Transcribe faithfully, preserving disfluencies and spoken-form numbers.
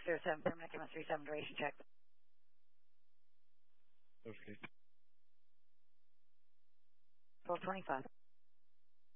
zero seven, permanent M S three seven, duration check. Okay. twelve twenty-five.